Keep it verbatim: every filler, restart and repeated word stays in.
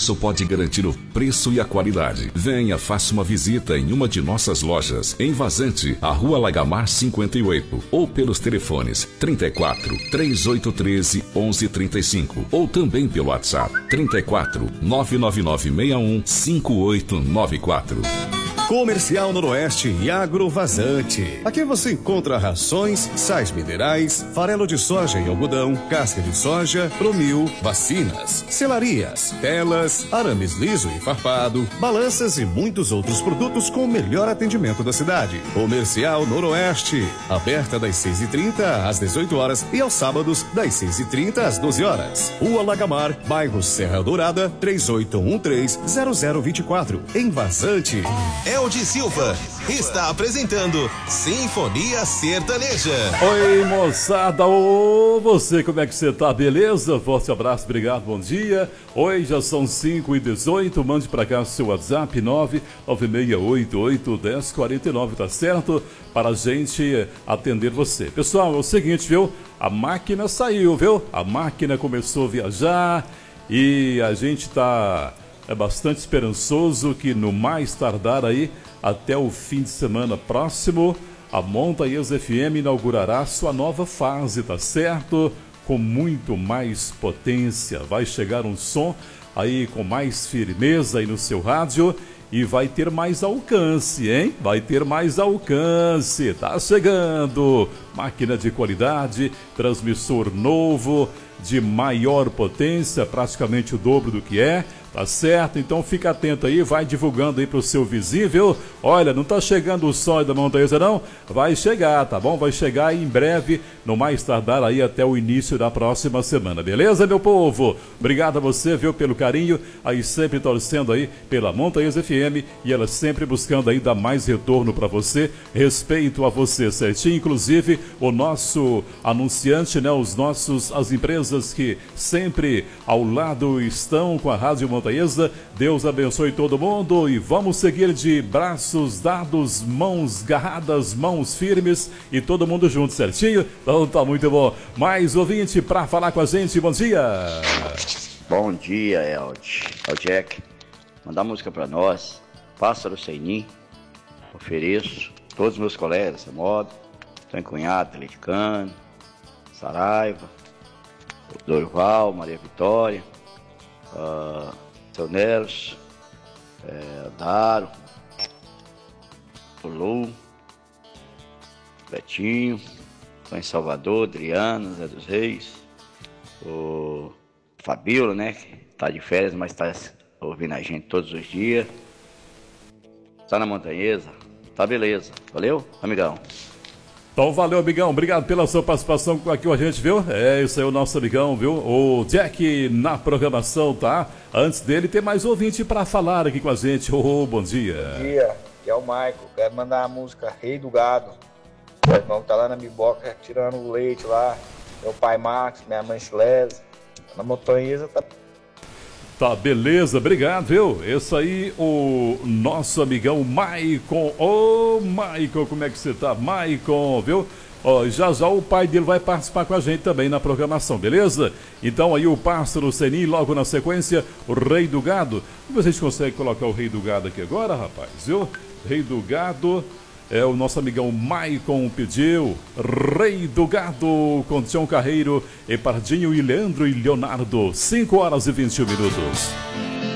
só pode garantir o preço e a qualidade. Venha, faça uma visita em uma de nossas lojas, em Vazante, a Rua Lagamar cinquenta e oito, ou pelos telefones trinta e quatro, três oito um três, onze trinta e cinco, ou também pelo WhatsApp trinta e quatro, nove nove nove seis um, cinco oito nove quatro. Comercial Noroeste e Agro Vazante. Aqui você encontra rações, sais minerais, farelo de soja e algodão, casca de soja, promil, vacinas, selarias, telas, arames liso e farpado, balanças e muitos outros produtos com o melhor atendimento da cidade. Comercial Noroeste, aberta das seis e trinta às dezoito horas e aos sábados das seis e trinta às doze horas. Rua Lagamar, bairro Serra Dourada, três oito um três, zero zero dois quatro, em Vazante. Eldi Silva está apresentando Sinfonia Sertaneja. Oi, moçada, ô, você, como é que você tá? Beleza? Forte abraço, obrigado, bom dia. Oi, já são cinco e dezoito, mande pra cá o seu WhatsApp, nove nove seis oito oito, um zero quatro nove, tá certo? Para a gente atender você. Pessoal, é o seguinte, viu? A máquina saiu, viu? A máquina começou a viajar e a gente tá... é bastante esperançoso que no mais tardar aí, até o fim de semana próximo, a Montanhês F M inaugurará sua nova fase, tá certo? Com muito mais potência. Vai chegar um som aí com mais firmeza aí no seu rádio e vai ter mais alcance, hein? Vai ter mais alcance. Tá chegando. Máquina de qualidade, transmissor novo, de maior potência, praticamente o dobro do que é. Tá certo? Então fica atento aí, vai divulgando aí pro seu vizinho, viu? Olha, não tá chegando o sol da Montanhesa não? Vai chegar, tá bom? Vai chegar em breve, no mais tardar aí até o início da próxima semana, beleza, meu povo? Obrigado a você, viu, pelo carinho, aí sempre torcendo aí pela Montanhesa F M e ela sempre buscando aí dar mais retorno para você, respeito a você, certinho? Inclusive o nosso anunciante, né? Os nossos, as empresas que sempre ao lado estão com a Rádio Montanhesa. Deus abençoe todo mundo e vamos seguir de braços dados, mãos garradas, mãos firmes e todo mundo junto, certinho? Então tá muito bom. Mais ouvinte para falar com a gente, bom dia. Bom dia, Eld. É o Jack. Mandar música para nós, Pássaro Sem Ninho. Ofereço todos os meus colegas dessa moda, Tony Cunhado, Leticano, Saraiva, Dorival, Maria Vitória, uh, Seu Nelos, é, Daro, Lu, Betinho, estou em Salvador, Adriano, Zé dos Reis, o Fabíola, né, que está de férias, mas está ouvindo a gente todos os dias. Está na Montanhesa, tá beleza. Valeu, amigão. Então valeu, amigão, obrigado pela sua participação aqui com a gente, viu? É, isso aí é o nosso amigão, viu? O Jack na programação, tá? Antes dele tem mais ouvinte para falar aqui com a gente. Oh, bom dia. Bom dia, aqui é o Michael, quero mandar a música Rei do Gado. Meu irmão tá lá na biboca tirando o leite lá. Meu pai Max, minha mãe Silésio. Na Montanhesa tá... Tá, beleza, obrigado, viu? Esse aí, o nosso amigão Maicon. Ô, Maicon, como é que você tá? Maicon, viu? Ó, já já o pai dele vai participar com a gente também na programação, beleza? Então aí o Pássaro Senim, logo na sequência, o Rei do Gado. Vocês conseguem colocar o Rei do Gado aqui agora, rapaz, viu? Rei do Gado... É, o nosso amigão Maicon pediu Rei do Gado com Tião Carreiro, Epardinho e Leandro e Leonardo. cinco horas e vinte e um minutos.